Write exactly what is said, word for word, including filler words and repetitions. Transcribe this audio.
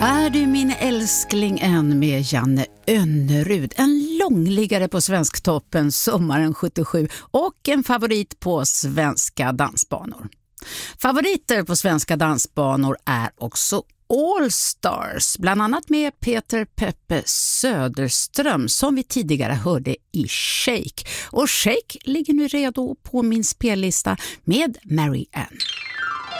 Är du min älskling än med Janne Önnerud, en långliggare på Svensktoppen sommaren sjuttiosju och en favorit på svenska dansbanor. Favoriter på svenska dansbanor är också All Stars, bland annat med Peter Peppe Söderström som vi tidigare hörde i Shake. Och Shake ligger nu redo på min spellista med Mary Ann.